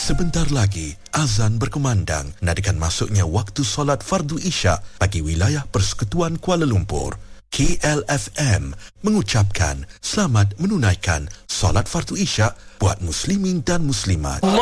Sebentar lagi, azan berkumandang nadikan masuknya waktu solat fardu isyak bagi wilayah Persekutuan Kuala Lumpur. KLFM mengucapkan selamat menunaikan solat fardu isyak buat muslimin dan muslimat.